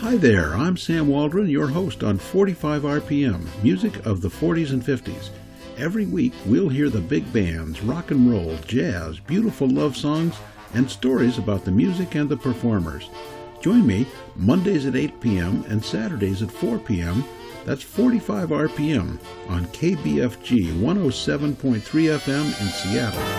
Hi there, I'm Sam Waldron, your host on 45 RPM, music of the 40s and 50s. Every week we'll hear the big bands, rock and roll, jazz, beautiful love songs, and stories about the music and the performers. Join me Mondays at 8 p.m. and Saturdays at 4 p.m. That's 45 RPM on KBFG 107.3 FM in Seattle.